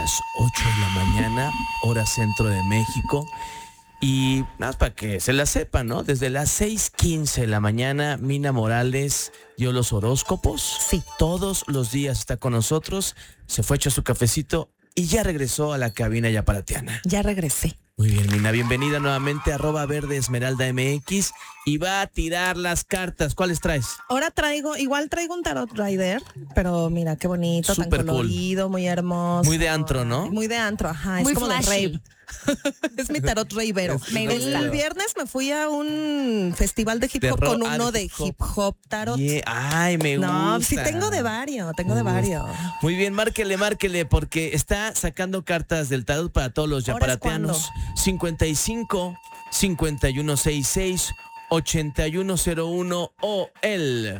las 8 de la mañana, hora centro de México. Y nada más para que se la sepan, ¿no? Desde las 6:15 de la mañana, Mina Morales dio los horóscopos. Sí. Todos los días está con nosotros. Se fue a echar su cafecito y ya regresó a la cabina yaparatiana. Ya regresé. Muy bien, Mina, bienvenida nuevamente a @verdeesmeralda_mx y va a tirar las cartas. ¿Cuáles traes? Ahora traigo un Tarot Rider, pero mira qué bonito, Súper tan colorido, muy hermoso. Muy de antro, ¿no? Muy de antro, ajá. Muy es como flashy. de rave. Es mi tarot ravero. Me gusta. El viernes me fui a un festival de hip hop De con ro- uno de de hip hop. hip hop tarot. Yeah. Ay, me gusta. No, sí tengo de varios, Muy bien, márquele, porque está sacando cartas del tarot para todos los ¿Ahora es yaparateanos. 55 5166 8101 o el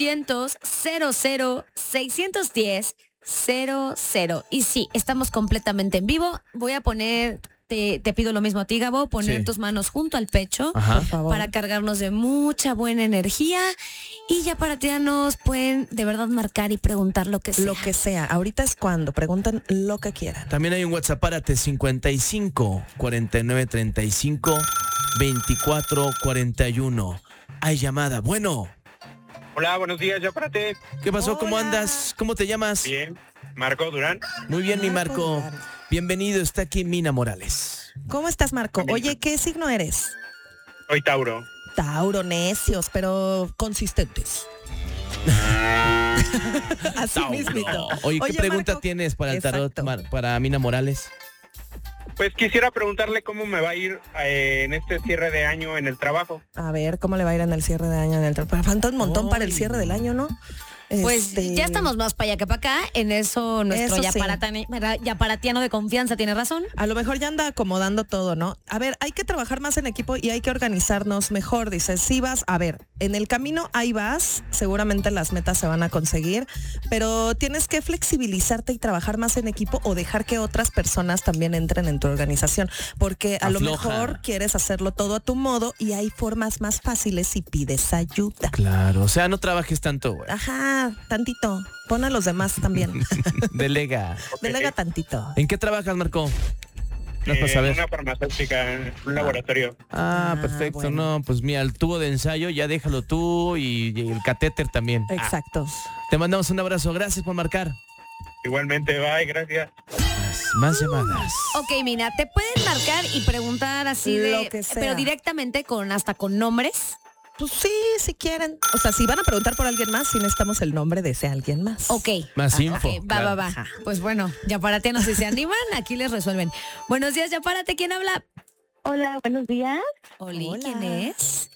800-00-610-00. Y sí, estamos completamente en vivo. Voy a poner, te pido lo mismo a ti, Gabo, poner Sí. tus manos junto al pecho Ajá. por favor. para cargarnos de mucha buena energía. Y ya nos pueden de verdad marcar y preguntar lo que sea. Lo que sea. Ahorita es cuando preguntan lo que quieran. También hay un WhatsApp, párate, 55 49 35 24 41. Hay llamada. Bueno, Hola, buenos días, Yaparate. ¿qué pasó? ¿Cómo Hola. andas? ¿Cómo te llamas? Bien, Marco Durán. Muy bien, mi Marco. Marco. Bienvenido, está aquí Mina Morales. ¿Cómo estás, Marco? Oye, ¿qué signo eres? Soy Tauro. Tauro, necios, pero consistentes. Así mismito. Oye, ¿qué pregunta Marco, tienes para el tarot, exacto. para Mina Morales? Pues quisiera preguntarle cómo me va a ir en este cierre de año en el trabajo. A ver, ¿cómo le va a ir en el cierre de año? Falta un montón para el cierre del año, ¿no? Pues ya estamos más para allá que para acá. En eso nuestro Eso sí. yaparatiano de confianza tiene razón. A lo mejor ya anda acomodando todo, ¿no? A ver, hay que trabajar más en equipo y hay que organizarnos mejor. Dices, sí vas, a ver, en el camino ahí vas, seguramente las metas se van a conseguir, pero tienes que flexibilizarte y trabajar más en equipo o dejar que otras personas también entren en tu organización, porque a lo Afloja. mejor quieres hacerlo todo a tu modo y hay formas más fáciles si pides ayuda. Claro, o sea, no trabajes tanto, güey. Ajá, tantito. Pon a los demás también. Delega. Delega tantito. ¿En qué trabajas, Marco? No para En saber. una farmacéutica, en un laboratorio. Ah, Ah, perfecto. bueno. No, pues mira, el tubo de ensayo ya déjalo tú y el catéter también. Exacto. Te mandamos un abrazo. Gracias por marcar. Igualmente, bye, gracias. Más llamadas. Ok, Mina, te pueden marcar y preguntar así Lo de, que sea. pero directamente hasta con nombres. Pues sí, si quieren. O sea, si van a preguntar por alguien más, sí necesitamos el nombre de ese alguien más. Ok. Más info. Ok, claro. va. Pues bueno, Yaparatianos, si se animan, aquí les resuelven. Buenos días, Yapárate, ¿quién habla? Hola, buenos días. Oli, Hola. ¿quién es?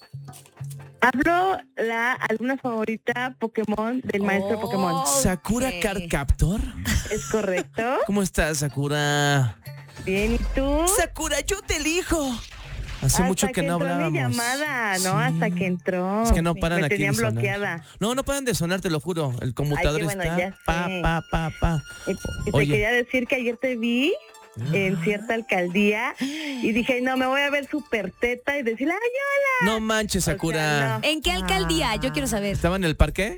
Hablo la alumna favorita Pokémon del maestro Pokémon. Sakura Ok. Card Captor. ¿Es correcto? ¿Cómo estás, Sakura? Bien, ¿y tú? Sakura, yo te elijo. Hace mucho que no entró hablábamos. mi llamada, ¿no? Sí. Hasta que entró. Es que no paran Me aquí de tenían sonar. bloqueada. No paran de sonar, te lo juro. El conmutador Ay, qué bueno, está ya pa. Y te Oye. quería decir que ayer te vi en cierta alcaldía y dije, no, me voy a ver súper teta y decirle, ay, No manches, Sakura. sea, no. ¿En qué alcaldía? Yo quiero saber. ¿Estaba en el parque?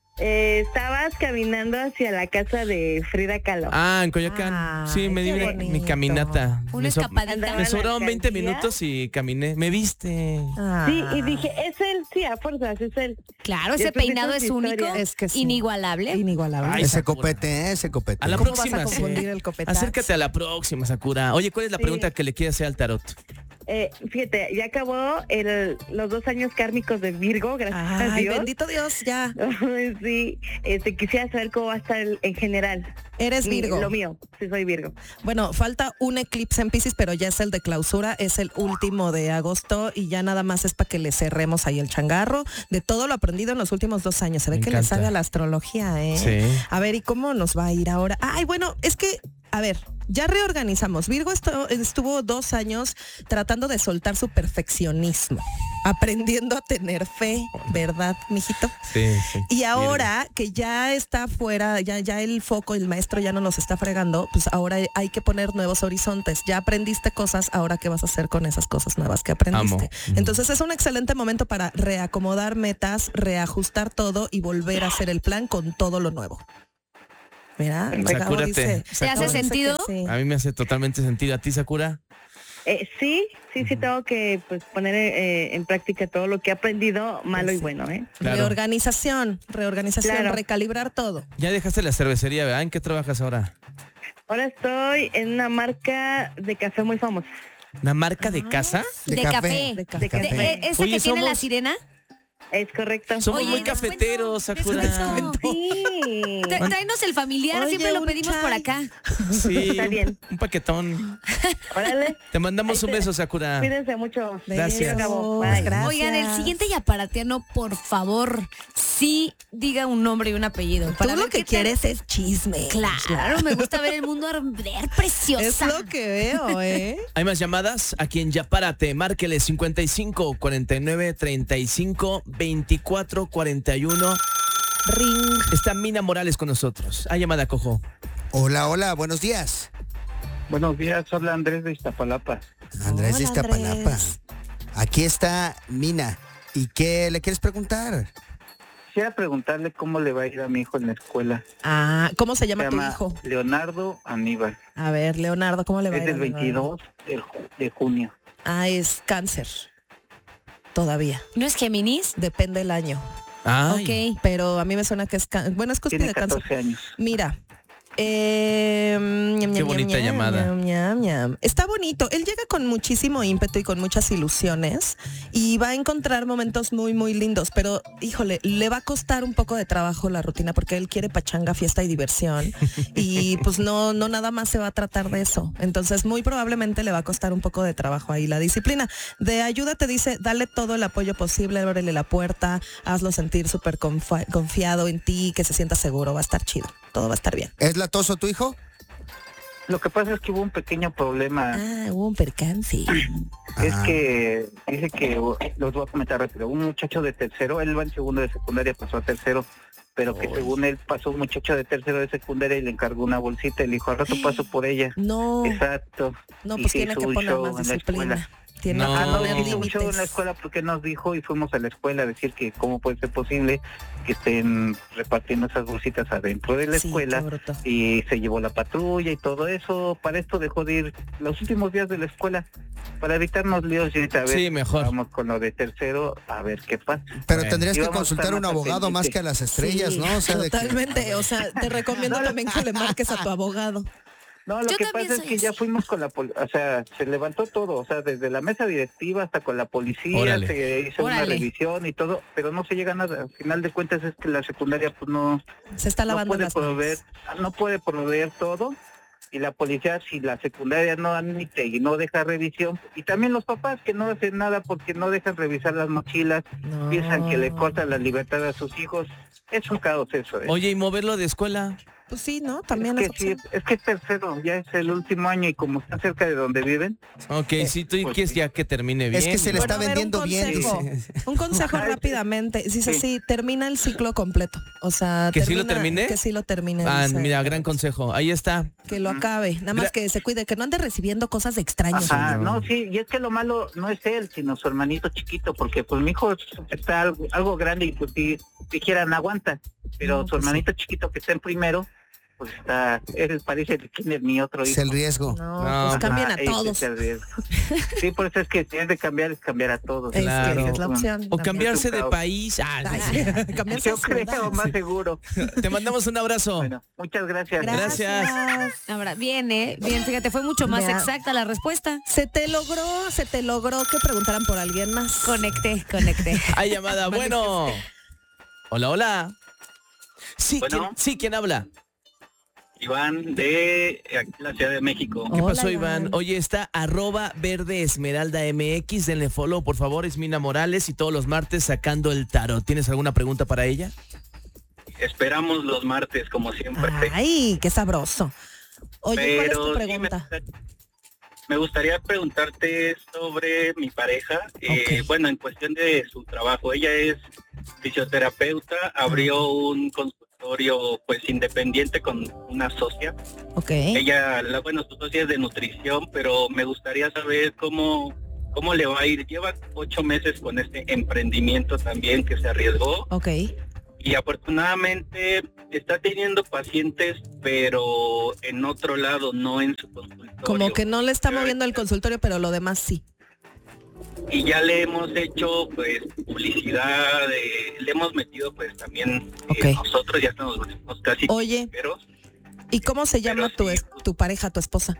estabas caminando hacia la casa de Frida Kahlo. Ah, en Coyoacán. Ay, Sí, me di qué mi bonito. caminata. Una Me so- escapadita. Andaba Me en la sobraron 20 alcaldía. minutos y caminé. ¿Me viste? Sí, y dije, es él, sí, a fuerzas, es él. Claro, Y ese después peinado esas es único, historias. Es que sí. inigualable. Inigualable. Ay, Ese Sakura. copete, ese copete. A la ¿Cómo vas próxima. a confundir sí. el copetazo? Acércate a la próxima, Sakura. Oye, ¿cuál es la Sí. pregunta que le quieres hacer al tarot? Fíjate, ya acabó los 2 años kármicos de Virgo, gracias a Ay, Dios. bendito Dios, ya. Sí, quisiera saber cómo va a estar en general. Eres Virgo. Lo mío, sí soy Virgo. Bueno, falta un eclipse en Piscis, pero ya es el de clausura, es el último de agosto y ya nada más es para que le cerremos ahí el changarro de todo lo aprendido en los últimos 2 años. Se ve Me que le encanta. sabe a la astrología, ¿eh? Sí. A ver, ¿y cómo nos va a ir ahora? Ay, bueno, es que, a ver, ya reorganizamos. Virgo estuvo 2 años tratando de soltar su perfeccionismo, aprendiendo a tener fe, ¿verdad, mijito? Sí. Y ahora que ya está fuera, ya el foco, el maestro ya no nos está fregando, pues ahora hay que poner nuevos horizontes. Ya aprendiste cosas, ahora qué vas a hacer con esas cosas nuevas que aprendiste. Amo. Entonces es un excelente momento para reacomodar metas, reajustar todo y volver a hacer el plan con todo lo nuevo. Mira, Sakura, dice. ¿Te hace sentido? Sí. A mí me hace totalmente sentido. ¿A ti, Sakura? Sí, tengo que pues poner en práctica todo lo que he aprendido, malo y bueno, ¿eh? Claro. Reorganización, Claro. recalibrar todo. Ya dejaste la cervecería, ¿verdad? ¿En qué trabajas ahora? Ahora estoy en una marca de café muy famosa. ¿Una marca de casa? De café. De café. ¿Esa Oye, que tiene somos- la sirena? Es correcto. Somos Oye, muy cafeteros, descuento, Sakura. descuento. Sí. Tráenos el familiar, Oye, siempre lo un pedimos por chai. acá. Sí, Está bien. un paquetón. Órale. Te mandamos un beso, Sakura. Cuídense mucho. Gracias. Acabó. Besos, Bye. gracias. Oigan, el siguiente yaparatiano, por favor, sí diga un nombre y un apellido. Tú Para lo ver que qué tal- quieres es chisme. Claro, me gusta ver el mundo arder, preciosa. Es lo que veo, ¿eh? Hay más llamadas aquí en Yapárate. Márquele 55 49 35 24 41. Ring. Está Mina Morales con nosotros. Hay llamada, Cojo. Hola, buenos días. Buenos días, habla Andrés de Iztapalapa. Andrés de Hola, Iztapalapa. Andrés. Aquí está Mina. ¿Y qué le quieres preguntar? Quisiera preguntarle cómo le va a ir a mi hijo en la escuela. Ah, ¿cómo se Se llama tu llama hijo? Leonardo Aníbal. A ver, Leonardo, ¿cómo le va a Es ir? del a Leonardo? 22 de junio. Ah, es cáncer. Todavía. ¿No es Géminis? Depende del año. Ay. Ok. Pero a mí me suena que es cáncer. Bueno, es cúspide Tiene de cáncer. 14 años. Mira. Qué bonita llamada. Está bonito. Él llega con muchísimo ímpetu y con muchas ilusiones y va a encontrar momentos muy, muy lindos. Pero, híjole, le va a costar un poco de trabajo la rutina porque él quiere pachanga, fiesta y diversión. Y pues no nada más se va a tratar de eso. Entonces, muy probablemente le va a costar un poco de trabajo ahí la disciplina. De ayuda te dice, dale todo el apoyo posible, ábrele la puerta, hazlo sentir súper confiado en ti, que se sienta seguro. Va a estar chido. Todo va a estar bien. ¿Es latoso tu hijo? Lo que pasa es que hubo un pequeño problema. Ah, hubo un percance. Es Ah. que dice que, los voy a comentar rápido, un muchacho de tercero, él va en segundo de secundaria, pasó a tercero, pero que según él pasó un muchacho de tercero de secundaria y le encargó una bolsita y le dijo, al rato paso por ella. No, Exacto. no, Y pues se tiene hizo que un poner show más en la disciplina. escuela. Tiene No. que No, poner hizo un show en la límites. escuela porque nos dijo y fuimos a la escuela a decir que cómo puede ser posible que estén repartiendo esas bolsitas adentro de la Sí, escuela. qué bruto. Y se llevó la patrulla y todo eso. Para esto dejó de ir los últimos días de la escuela para evitarnos líos y ahorita a ver, Sí, mejor. vamos con lo de tercero a ver qué pasa. Pero Bueno. tendrías Y que vamos a consultar a estar un más abogado al más pendiente. que a las estrellas, Sí, ¿no? O sea, de que- totalmente. O sea, te recomiendo también que le marques a tu abogado. No, lo Yo que también pasa es soy que ya así. fuimos con la o sea, se levantó todo, o sea, desde la mesa directiva hasta con la policía, Órale. se hizo una Órale. revisión y todo, pero no se llega a nada. Al final de cuentas es que la secundaria pues no Se está lavando puede las proveer, manos. no puede proveer todo, y la policía, si la secundaria no admite y no deja revisión, y también los papás que no hacen nada porque no dejan revisar las mochilas, No. piensan que le cortan la libertad a sus hijos. Es un caos eso, ¿eh? Oye, ¿y moverlo de escuela? Pues sí, ¿no? También es es que sí, opción. es que es tercero, ya es el último año y como está cerca de donde viven, Ok, si tú pues quieres sí. ya que termine bien. Es que se le Bueno, está a ver, vendiendo un bien. consejo. dice. Un consejo Ajá, rápidamente. Dice sí. sí, termina el ciclo completo. O sea, ¿Que sí lo termine? Que sí lo termine. Ah, dice. mira, gran consejo. Ahí está. Que lo acabe. Nada más que se cuide, que no ande recibiendo cosas de extraños. ajá, no. no, sí, y es que lo malo no es él, sino su hermanito chiquito, porque pues mi hijo está algo grande y pues si dijeran aguanta, pero No, su pues hermanito chiquito que está en primero, pues está, él parece el kinder mi otro Es hijo. el riesgo. No, No, pues cambien a Ajá, ese todos. es el riesgo. Sí, por eso es que si es de cambiar, es cambiar a todos. Es Claro. que esa es la opción. O cambiarse de caos. país. Ah, Ay, cambiarse Yo de ciudad. creo, más seguro. te mandamos un abrazo. Bueno, muchas gracias. Gracias. Ahora, bien, bien, fíjate, fue mucho más Vea. exacta la respuesta. Se te logró que preguntaran por alguien más. Conecté. Hay llamada. Bueno. Hola, hola. Sí, Bueno. ¿quién habla? Iván de aquí, la Ciudad de México. ¿Qué Hola, pasó, Iván? Oye, está @verdeesmeralda_mx. Denle follow, por favor. Es Mina Morales y todos los martes sacando el tarot. ¿Tienes alguna pregunta para ella? Esperamos los martes, como siempre. Ay, qué sabroso. Oye, ¿cuál es tu Pero sí pregunta? me gustaría preguntarte sobre mi pareja. Ok. Bueno, en cuestión de su trabajo. Ella es fisioterapeuta, abrió un consultorio pues independiente con una socia. Ok. Ella, su socia es de nutrición, pero me gustaría saber cómo le va a ir. Lleva 8 meses con este emprendimiento también que se arriesgó. Ok. y afortunadamente está teniendo pacientes, pero en otro lado, no en su consultorio. Como que no le está moviendo el consultorio, pero lo demás sí. Y ya le hemos hecho pues publicidad, le hemos metido pues también nosotros ya estamos casi. Oye, ¿y cómo se llama tu pareja, tu esposa?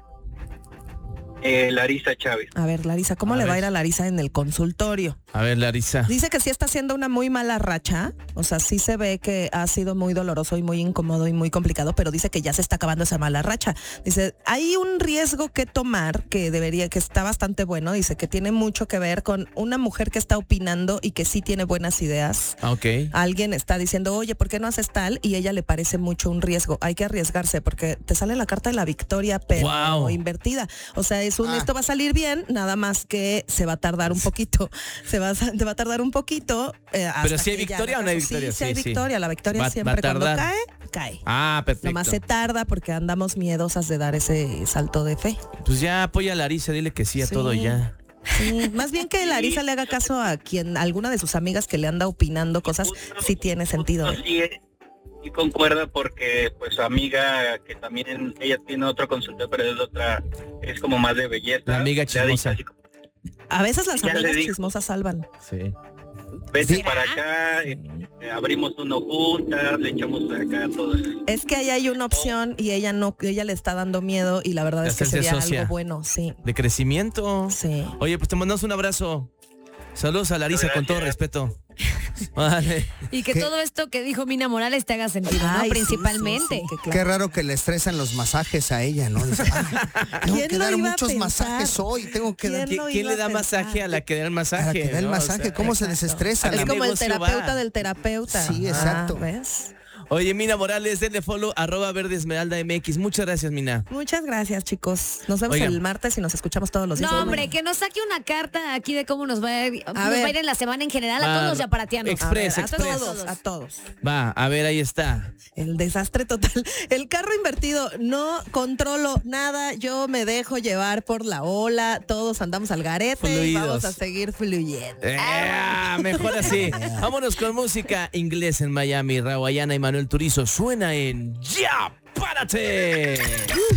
Larisa Chávez. A ver, Larisa, ¿cómo le va a ir a Larisa en el consultorio? A ver, Larisa. Dice que sí está haciendo una muy mala racha, o sea, sí se ve que ha sido muy doloroso y muy incómodo y muy complicado, pero dice que ya se está acabando esa mala racha. Dice, hay un riesgo que tomar que está bastante bueno, dice que tiene mucho que ver con una mujer que está opinando y que sí tiene buenas ideas. Ok. Alguien está diciendo, oye, ¿por qué no haces tal? Y ella le parece mucho un riesgo. Hay que arriesgarse porque te sale la carta de la victoria, pero invertida. O sea, esto va a salir bien, nada más que se va a tardar un poquito. Te va a tardar un poquito. Pero si hay victoria o no hay victoria. Sí, hay victoria. La victoria siempre cuando cae. Ah, perfecto. Nomás se tarda porque andamos miedosas de dar ese salto de fe. Pues ya apoya a Larisa, dile que sí a todo y ya. Sí, más bien que Larisa le haga caso a alguna de sus amigas que le anda opinando cosas, sí tiene sentido. Y concuerda porque pues su amiga, que también ella tiene otro consultorio, pero es como más de belleza. La amiga chismosa. A veces las amigas chismosas salvan. Sí. Vete para acá, abrimos uno juntas, le echamos acá todo eso. Es que ahí hay una opción y ella le está dando miedo y la verdad es que sería algo bueno, sí. De crecimiento. Sí. Oye, pues te mandamos un abrazo. Saludos a Larisa con todo respeto. Vale. Y que todo esto que dijo Mina Morales te haga sentido, ¿no? Principalmente. Sí, claro. Qué raro que le estresan los masajes a ella, ¿no? Dice, tengo que dar muchos masajes hoy. ¿Quién le da masaje a la que da el masaje? A la que da el masaje, o sea, ¿cómo se desestresa? Es como el terapeuta del terapeuta. Sí, exacto. ¿Ves? Oye, Mina Morales, denle follow, @verdesmeralda_mx. Muchas gracias, Mina. Muchas gracias, chicos. Nos vemos el martes y nos escuchamos todos los días. No, hombre, que nos saque una carta aquí de cómo nos va a ir en la semana en general a todos los yaparatianos. A todos. Va, a ver, ahí está. El desastre total. El carro invertido, no controlo nada, yo me dejo llevar por la ola, todos andamos al garete y vamos a seguir fluyendo. Mejor así. Vámonos con música inglés en Miami. Rawayana y Manuel Turizo suena en Ya Párate.